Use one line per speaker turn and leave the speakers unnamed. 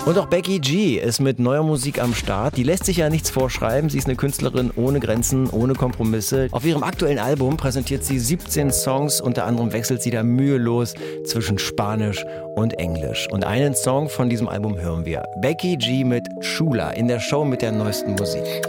Und auch Becky G ist mit neuer Musik am Start. Die lässt sich ja nichts vorschreiben. Sie ist eine Künstlerin ohne Grenzen, ohne Kompromisse. Auf ihrem aktuellen Album präsentiert sie 17 Songs. Unter anderem wechselt sie da mühelos zwischen Spanisch und Englisch. Und einen Song von diesem Album hören wir. Becky G mit Chula in der Show mit der neuesten Musik.